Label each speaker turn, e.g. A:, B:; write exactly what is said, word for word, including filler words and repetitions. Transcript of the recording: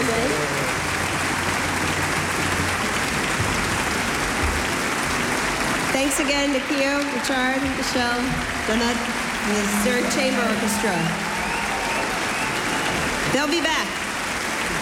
A: Thanks again to Keo, Richard, Michelle, Donut, and the Zurich Chamber Orchestra. They'll be back.